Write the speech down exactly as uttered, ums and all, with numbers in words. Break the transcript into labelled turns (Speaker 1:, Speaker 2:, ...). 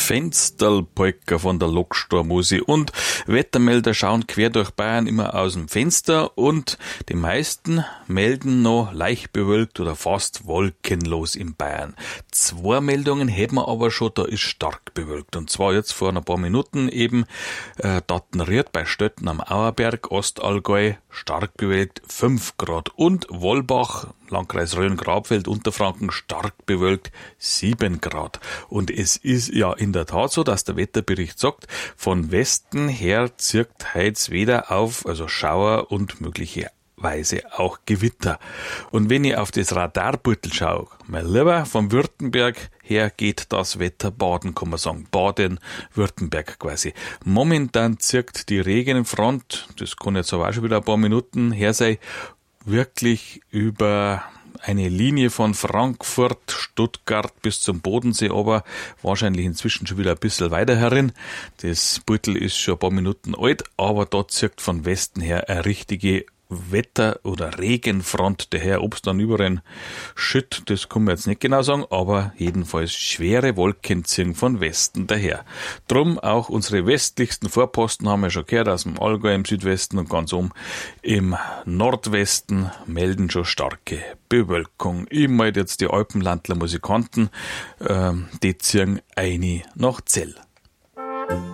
Speaker 1: Fensterlpolka von der Lokstormusi und Wettermelder schauen quer durch Bayern immer aus dem Fenster und die meisten melden noch leicht bewölkt oder fast wolkenlos in Bayern. Zwei Meldungen hätten wir aber schon, da ist stark bewölkt und zwar jetzt vor ein paar Minuten eben äh, Dattenried bei Stötten am Auerberg, Ostallgäu, stark bewölkt fünf Grad und Wollbach, Landkreis Rhön-Grabfeld, Unterfranken, stark bewölkt sieben Grad. Und es ist ja in der Tat so, dass der Wetterbericht sagt, von Westen her zirkt heut's wieder auf, also Schauer und möglicherweise auch Gewitter. Und wenn ich auf das Radarbeutel schaue, mein Lieber, vom Württemberg her geht das Wetter baden, kann man sagen. Baden-Württemberg quasi. Momentan zirkt die Regenfront, das kann jetzt aber auch schon wieder ein paar Minuten her sein, wirklich über eine Linie von Frankfurt, Stuttgart bis zum Bodensee, aber wahrscheinlich inzwischen schon wieder ein bisschen weiter herin. Das Beutel ist schon ein paar Minuten alt, aber dort zirkt von Westen her eine richtige Wetter- oder Regenfront daher. Ob es dann überall schütt, das kann man jetzt nicht genau sagen, aber jedenfalls schwere Wolken ziehen von Westen daher. Drum auch unsere westlichsten Vorposten haben wir schon gehört, aus dem Allgäu im Südwesten und ganz oben im Nordwesten melden schon starke Bewölkung. Ich melde jetzt die Alpenlandler Musikanten, äh, die ziehen eine nach Zell.